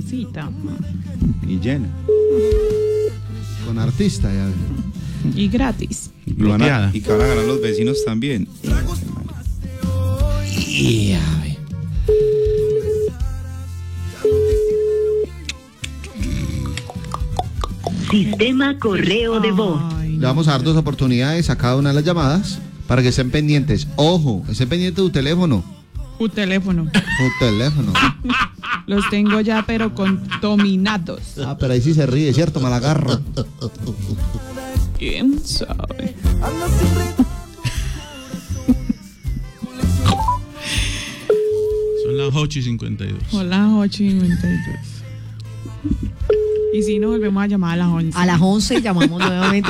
casita. Y llena. Con artista, ya. Y gratis. Y que van a ganar los vecinos también. Sistema correo de voz. Ay, Le vamos a dar 2 oportunidades a cada una de las llamadas para que estén pendientes. Ojo, estén pendientes de tu teléfono. tu teléfono. Tu teléfono. Los tengo ya, pero contaminados. Ah, pero ahí sí se ríe, ¿cierto? Malagarra. ¿Quién sabe? Son las 8:52. Hola, 8:52. Y si no, volvemos a llamar a las 11. A las 11 llamamos nuevamente.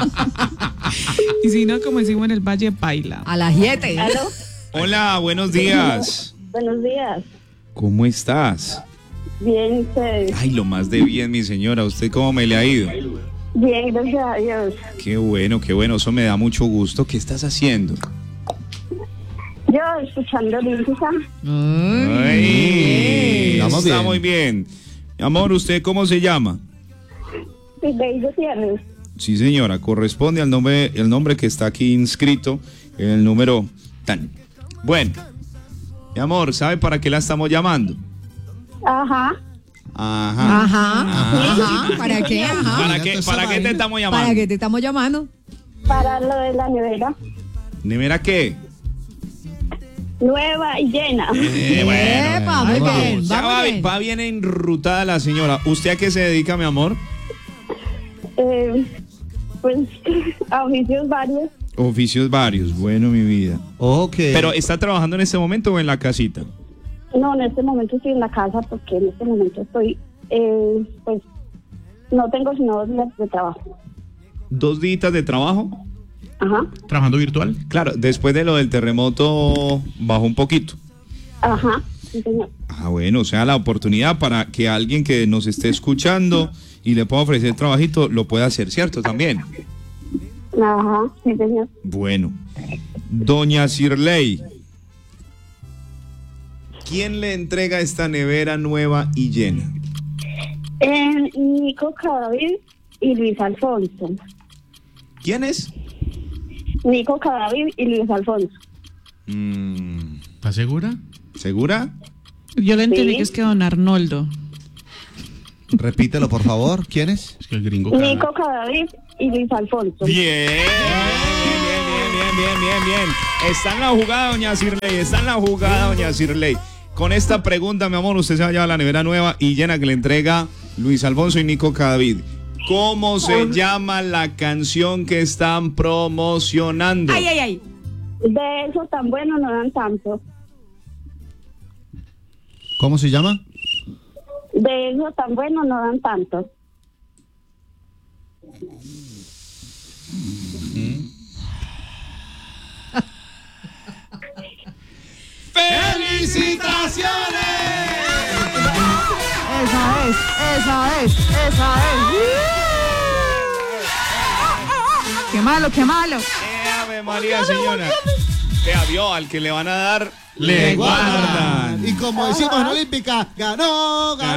Y si no, como decimos en el Valle Paila. A las 7. ¿Aló? Hola, buenos días. Buenos días. ¿Cómo estás? Bien, ustedes. Ay, lo más de bien, mi señora. ¿Usted cómo me le ha ido? Bien, gracias a Dios. Qué bueno, eso me da mucho gusto. ¿Qué estás haciendo? Yo escuchando música. Ay, Estamos está bien. muy bien. Mi amor, ¿usted cómo se llama? Desde Gutiérrez. Sí, señora, corresponde al nombre, el nombre que está aquí inscrito en el número tan. Bueno, mi amor, ¿sabe para qué la estamos llamando? Ajá. Ajá. Ajá. ¿Para qué? Ajá. ¿Para qué te estamos llamando? ¿Para qué te estamos llamando? Para lo de la nevera. ¿Nevera qué? Nueva y llena. Epa, muy vamos. bien. Ya Vamos bien. va bien enrutada la señora. ¿Usted a qué se dedica, mi amor? Pues a oficios varios. Oficios varios, bueno, mi vida. Ok. ¿Pero está trabajando en este momento o en la casita? No, en este momento estoy en la casa porque en este momento estoy, pues, no tengo sino 2 días de trabajo. 2 días de trabajo. Ajá. ¿Trabajando virtual? Claro, después de lo del terremoto bajó un poquito. Ajá. Sí, señor. Ah, bueno, o sea, la oportunidad para que alguien que nos esté escuchando y le pueda ofrecer trabajito lo pueda hacer, ¿cierto? También. Ajá. Sí, señor. Bueno, doña Cirley, ¿quién le entrega esta nevera nueva y llena? Nico Cadavid y Luis Alfonso. ¿Quién es? Nico Cadavid y Luis Alfonso. ¿Estás segura? ¿Segura? Yo le entendí Sí. que es que don Arnoldo. Repítelo, por favor. ¿Quién es? Es que el gringo. Nico Cadavid y Luis Alfonso. Bien. Está en la jugada, doña Cirley. Con esta pregunta, mi amor, usted se va a llevar la nevera nueva y llena que le entrega Luis Alfonso y Nico Cadavid. ¿Cómo se llama la canción que están promocionando? Ay, ay, ay. De eso tan bueno no dan tanto. ¿Cómo se llama? De eso tan bueno no dan tanto. Esa es. Qué malo. Ave María, señora. Te vio, al que le van a dar, Le guardan. Y como decimos en Olímpica, ganó la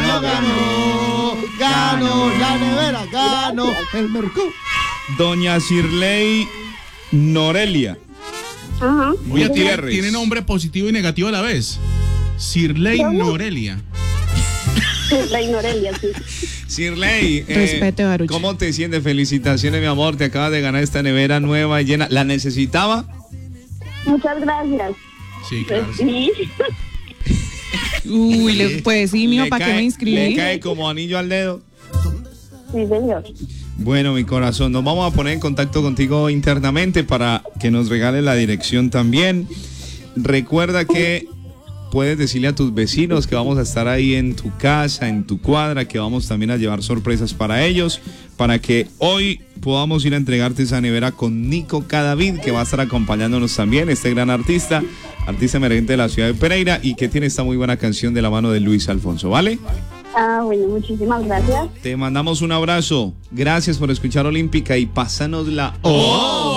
nevera, ganó el Mercú. Doña Cirley Norelia. Ajá. Gutiérrez. Tiene nombre positivo y negativo a la vez. Cirley Norelia. La ignorelia, sí. Cirley, Respete, Baruch. ¿cómo te sientes? Felicitaciones, mi amor. Te acabas de ganar esta nevera nueva y llena. ¿La necesitaba? Muchas gracias. Sí, Pues, claro. sí. Uy, pues sí, mío, ¿para qué me Le inscribí? cae como anillo al dedo. Sí, señor. Bueno, mi corazón, nos vamos a poner en contacto contigo internamente para que nos regales la dirección también. Recuerda que puedes decirle a tus vecinos que vamos a estar ahí en tu casa, en tu cuadra, que vamos también a llevar sorpresas para ellos, para que hoy podamos ir a entregarte esa nevera con Nico Cadavid, que va a estar acompañándonos también, este gran artista emergente de la ciudad de Pereira y que tiene esta muy buena canción de la mano de Luis Alfonso, ¿vale? Ah, bueno, muchísimas gracias. Te mandamos un abrazo, gracias por escuchar Olímpica y pásanosla. ¡Oh!